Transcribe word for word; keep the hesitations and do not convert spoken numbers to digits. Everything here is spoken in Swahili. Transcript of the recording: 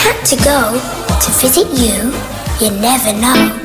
had to go to visit you, you never know.